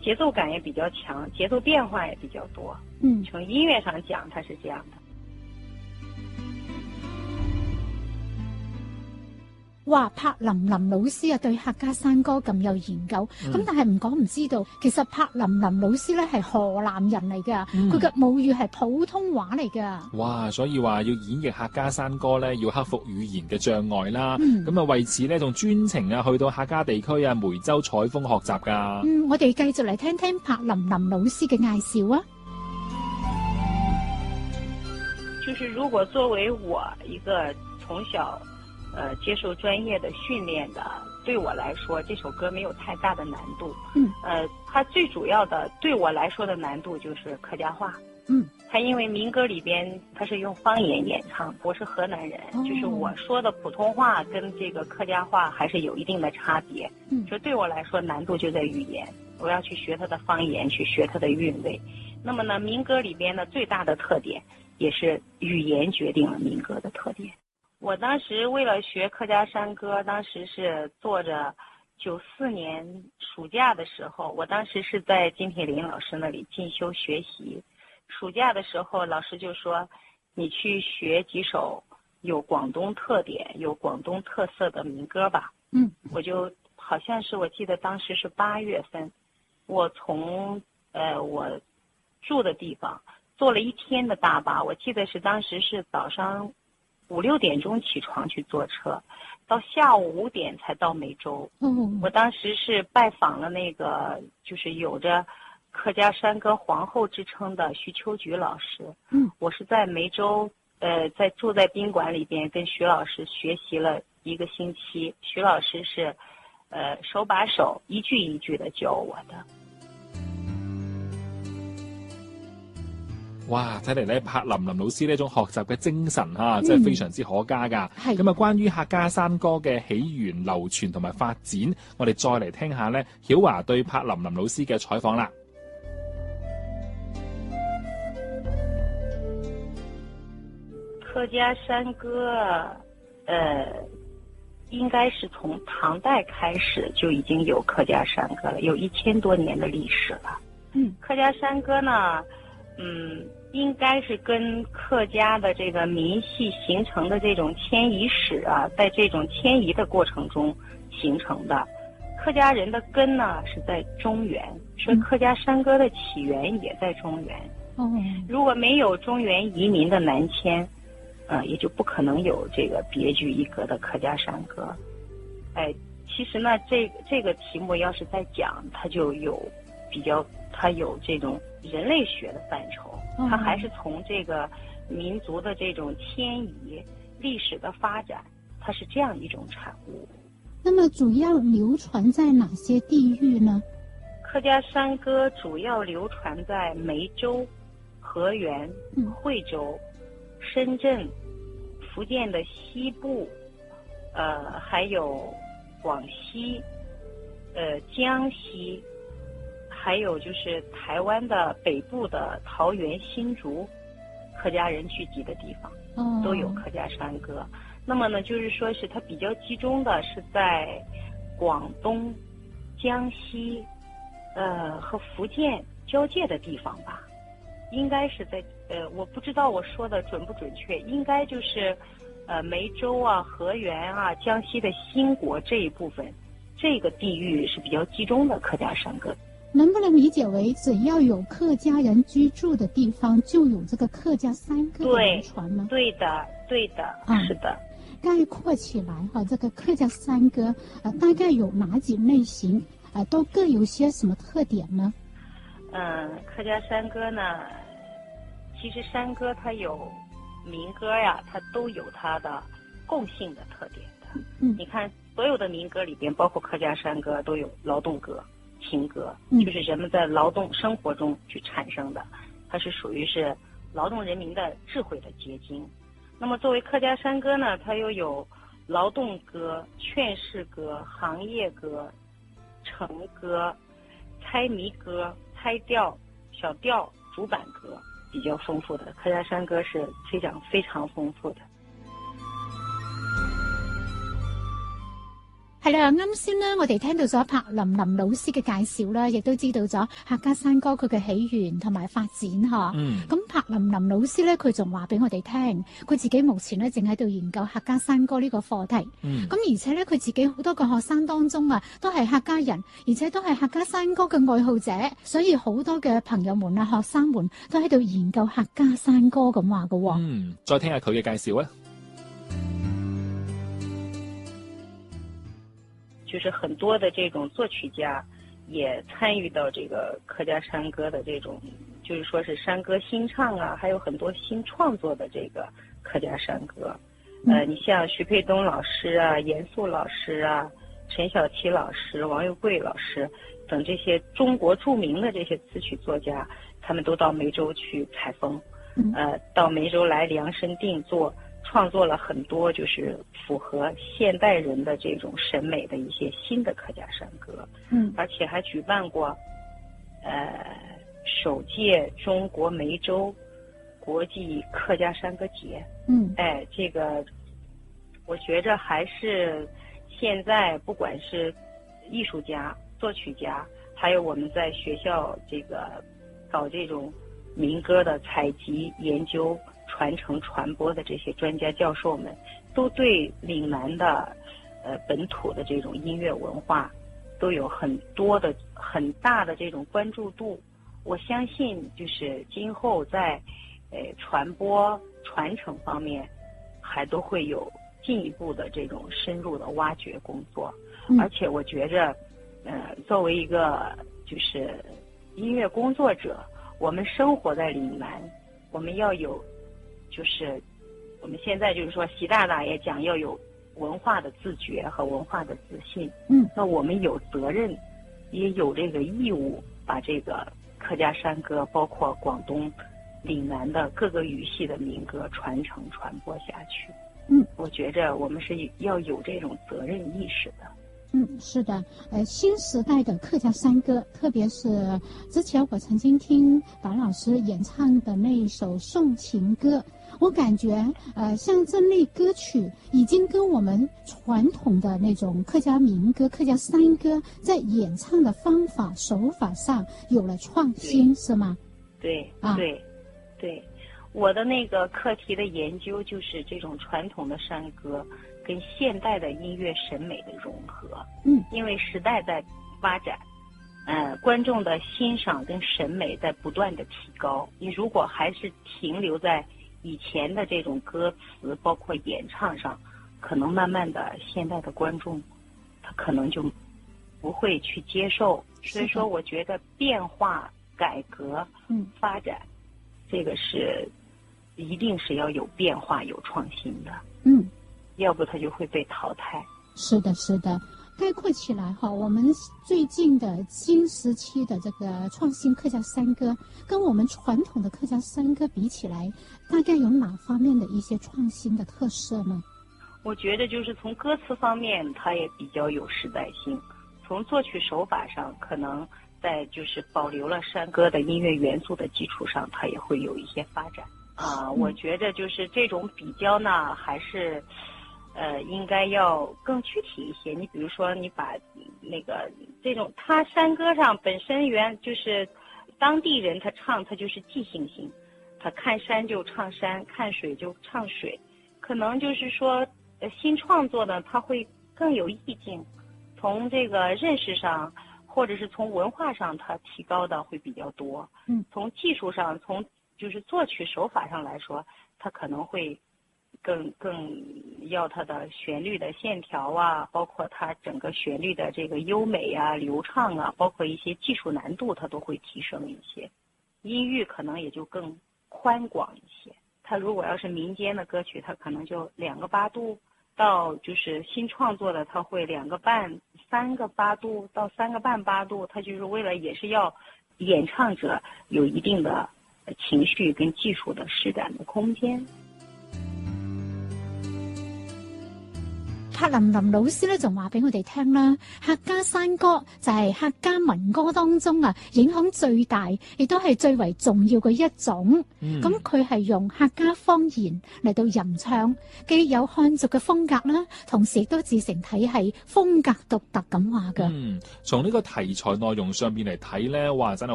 节奏感也比较强，节奏变化也比较多。从音乐上讲，它是这樣的。 哇，柏林林老師啊，對客家山歌咁有研究，咁但係唔講唔知道，其實柏林林老師咧係河南人嚟㗎，佢嘅母語係普通話嚟㗎。 哇，所以話要演繹客家山歌咧，要克服語言嘅障礙啦。咁為此咧，仲專程去到客家地區梅州採風學習㗎。 我哋繼續嚟聽聽柏林林老師嘅介紹啊。 就是如果作為我一個從小接受專業的訓練的，對我來說這首歌沒有太大的難度。它最主要的對我來說的難度就是客家話。它因為民歌裏邊它是用方言演唱，我是河南人，就是我說的普通話跟這個客家話還是有一定的差別。所以對我來說難度就在語言，我要去學它的方言，去學它的韻味。那麼呢，民歌裏邊呢最大的特點也是語言決定了民歌的特點。我當時為了學客家山歌，當時是做着94年暑假的時候，我當時是在金鐵林老師那裡進修學習。暑假的時候，老師就說你去學幾首有廣東特點、有廣東特色的民歌吧。我就好像是我記得當時是8月份，我從我住的地方坐了一天的大巴，我記得是當時是早上5、6點鐘起床去坐車，到下午5點才到梅州。我當時是拜訪了那個就是有着客家山歌皇后之稱的徐秋菊老師。我是在梅州住在賓館裡邊跟徐老師學習了1個星期，徐老師是手把手一句一句的教我的。 哇！睇嚟咧，柏林林老師呢種學習嘅精神真係非常之可嘉㗎。咁關於客家山歌嘅起源、流傳同埋發展，我哋再嚟聽下咧曉華對柏林林老師嘅採訪啦。 客家山歌，應該是從唐代開始就已經有客家山歌了，有1000多年的歷史了。客家山歌呢，應該是跟客家的這個民系形成的這種遷移史啊，在這種遷移的過程中形成的。客家人的根呢是在中原，所以客家山歌的起源也在中原。如果沒有中原移民的南遷，也就不可能有這個別具一格的客家山歌。其實呢，這個題目要是再講，它就有它有這種人類學的範疇，它還是從這個民族的這種遷移、歷史的發展，它是這樣一種產物。 那麼主要流傳在哪些地域呢？ 客家山歌主要流傳在梅州、河源、惠州、深圳、福建的西部，還有廣西、江西。還有就是台灣的北部的桃園、新竹，客家人聚集的地方，都有客家山歌。那麼呢，就是說是它比較集中的是在廣東、江西，和福建交界的地方吧。應該是在我不知道我說的準不準確，應該就是梅州啊、河源啊、江西的新國這一部分，這個地域是比較集中的客家山歌。 能不能理解為只要有客家人居住的地方，就有這個客家山歌的流傳呢？ 對的，是的。 概括起來這個客家山歌大概有哪幾類型？都各有些什麼特點呢？ 客家山歌呢，其實山歌它有民歌呀，它都有它的共性的特點的。你看所有的民歌裏邊，包括客家山歌，都有勞動歌、情歌，就是人們在勞動生活中去產生的，它是屬於是勞動人民的智慧的結晶。那麼作為客家山歌呢，它又有勞動歌、勸世歌、行業歌、成歌、猜謎歌、猜調、小調、主板歌，比較豐富的。客家山歌是非常豐富的。 係啦，啱先呢，我哋聽到咗柏林林老師嘅介紹啦，亦都知道咗客家山歌佢嘅起源同埋發展嚇。咁柏林林老師咧，佢仲話俾我哋聽，佢自己目前咧正喺度研究客家山歌呢個課題。咁而且咧，佢自己好多個學生當中啊，都係客家人，而且都係客家山歌嘅愛好者，所以好多嘅朋友們啊、學生們都喺度研究客家山歌咁話嘅。 再聽下佢嘅介紹啊。 就是很多的這種作曲家也參與到這個客家山歌的這種，就是說是山歌新唱啊，還有很多新創作的這個客家山歌。你像徐沛東老師啊、嚴肅老師啊、陳小琪老師、王又貴老師等這些中國著名的這些詞曲作家，他們都到梅州去採風，到梅州來量身定做，創作了很多就是符合現代人的這種審美的一些新的客家山歌，而且還舉辦過首屆中國梅州國際客家山歌節。這個我覺着還是現在不管是藝術家、作曲家，還有我們在學校這個搞這種民歌的採集研究、傳承傳播的這些專家教授們，都對嶺南的本土的這種音樂文化都有很大的這種關注度。我相信就是今後在傳播傳承方面還都會有進一步的這種深入的挖掘工作。而且我覺着作為一個就是音樂工作者，我們生活在嶺南，我們要有就是我們現在就是說習大大也講要有文化的自覺和文化的自信。那我們有責任也有這個義務把這個客家山歌包括廣東嶺南的各個語系的民歌傳承傳播下去。我覺着我們是要有這種責任意識的。 是的，新時代的客家山歌，特別是之前我曾經聽白老師演唱的那一首送情歌，我感覺像這類歌曲已經跟我們傳統的那種客家民歌、客家山歌在演唱的方法手法上有了創新，是嗎？ 對，對，我的那個課題的研究就是這種傳統的山歌跟現代的音樂審美的融合。因為時代在發展，觀眾的欣賞跟審美在不斷的提高。你如果還是停留在以前的這種歌詞包括演唱上，可能慢慢的現代的觀眾他可能就不會去接受。所以說我覺得變化改革發展這個是一定是要有變化有創新的。要不它就會被淘汰。 是的，是的。概括起來哈，我們最近的新時期的這個創新客家山歌，跟我們傳統的客家山歌比起來，大概有哪方面的一些創新的特色呢？ 我覺得就是從歌詞方面，它也比較有時代性；從作曲手法上，可能在就是保留了山歌的音樂元素的基礎上，它也會有一些發展。我覺得就是這種比較呢，還是應該要更具體一些。你比如說，你把那個這種，他山歌上本身就是當地人他唱，他就是即興性，他看山就唱山，看水就唱水。可能就是說，新創作呢，他會更有意境，從這個認識上，或者是從文化上，它提高的會比較多。從技術上，從就是作曲手法上來說，它可能會更要它的旋律的線條啊，包括它整個旋律的這個優美啊、流暢啊，包括一些技術難度，它都會提升一些。音域可能也就更寬廣一些。它如果要是民間的歌曲，它可能就2個8度，到就是新創作的，它會2個半、3個8度到3個半8度，它就是為了也是要演唱者有一定的情緒跟技術的施展的空間。 柏林林老師咧仲話俾我哋聽啦，客家山歌就係客家民歌當中影響最大，亦都係最為重要嘅一種。咁佢係用客家方言嚟到吟唱，既有漢族嘅風格啦，同時亦都自成體系，風格獨特咁話㗎。從呢個題材內容上面嚟睇咧，哇，真係